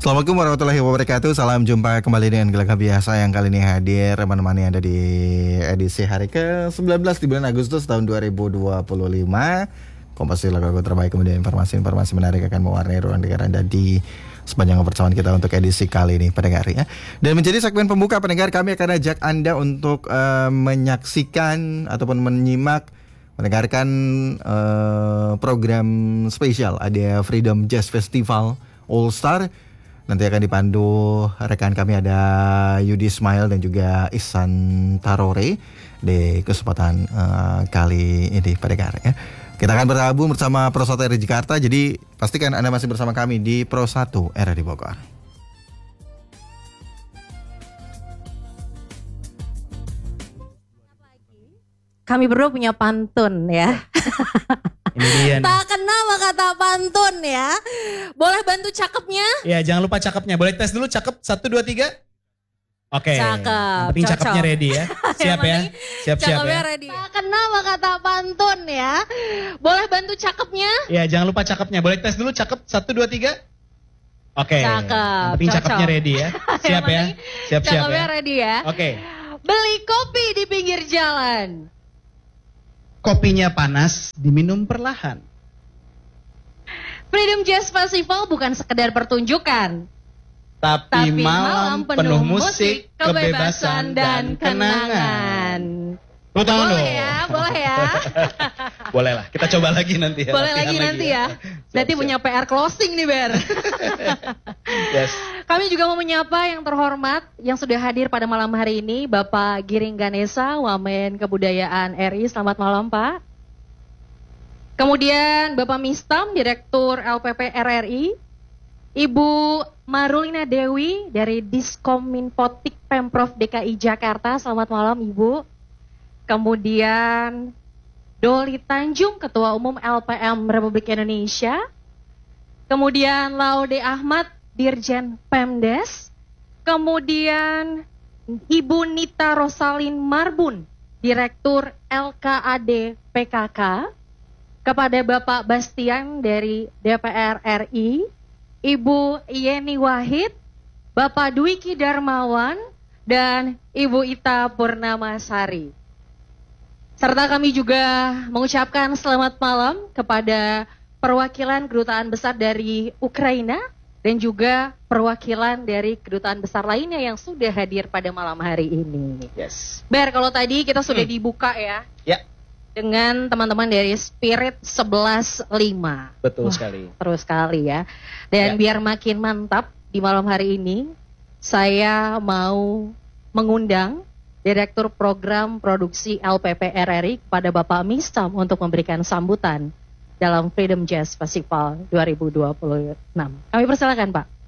Assalamualaikum warahmatullahi wabarakatuh. Salam jumpa kembali dengan Gelaga Biasa yang kali ini hadir menemani Anda di edisi hari ke-19 di bulan Agustus tahun 2025. Kompas lagu terbaik, kemudian informasi-informasi menarik akan mewarnai ruang dengar Anda di sepanjang pertemuan kita untuk edisi kali ini, pendengar ya. Dan menjadi segmen pembuka, pendengar, kami akan ajak Anda untuk menyaksikan ataupun mendengarkan program spesial. Ada Freedom Jazz Festival All Star. Nanti akan dipandu rekan kami, ada Yudi Ismail dan juga Ihsan Tarore di kesempatan kali ini, pendengar ya. Kita akan bergabung bersama Pro 1 RRI Jakarta. Jadi pastikan Anda masih bersama kami di Pro 1 RRI Bogor. Kami berdua punya pantun ya. Ini dia nih. Tak kenal maka tak pantun ya. Boleh bantu cakepnya? Ya, jangan lupa cakepnya. Boleh tes dulu cakep 1 2 3. Oke. Cakep. Yang penting cakepnya ready ya. Siap ya. Siap-siap ya. Ready. Tak kenal maka tak pantun ya. Boleh bantu cakepnya? Ya, jangan lupa cakepnya. Boleh tes dulu cakep 1 2 3. Oke. Cakep. Yang penting cakepnya ready ya. Siap ya. Siap-siap cakepnya ya. ready ya. Oke. Beli kopi di pinggir jalan. Kopinya panas, diminum perlahan. Freedom Jazz Festival bukan sekedar pertunjukan, Tapi malam penuh musik, kebebasan dan kenangan. Tepuk tangan dong. Boleh ya, boleh ya. Boleh lah, kita coba lagi nanti ya. Boleh lagi nanti ya. Nanti punya PR closing nih, Ber. Yes. Kami juga mau menyapa yang terhormat yang sudah hadir pada malam hari ini, Bapak Giring Ganesa, Wamen Kebudayaan RI. Selamat malam, Pak. Kemudian Bapak Mistam, Direktur LPP RRI. Ibu Marulina Dewi dari Diskominfotik Pemprov DKI Jakarta. Selamat malam, Ibu. Kemudian Doli Tanjung, Ketua Umum LPM Republik Indonesia. Kemudian Laude Ahmad, Dirjen Pemdes. Kemudian Ibu Nita Rosalin Marbun, Direktur LKAD PKK. Kepada Bapak Bastian dari DPR RI. Ibu Yeni Wahid, Bapak Dwiki Darmawan, dan Ibu Ita Purnamasari. Serta kami juga mengucapkan selamat malam kepada perwakilan Kedutaan Besar dari Ukraina dan juga perwakilan dari kedutaan besar lainnya yang sudah hadir pada malam hari ini. Yes. Ber, kalau tadi kita sudah dibuka ya. Ya. Dengan teman-teman dari Spirit 11.5. Betul sekali. Terus sekali ya. Dan Ya. biar makin mantap di malam hari ini, saya mau mengundang Direktur Program Produksi LPP RRI kepada Bapak Mistam untuk memberikan sambutan dalam Freedom Jazz Festival 2026. Kami persilakan, Pak.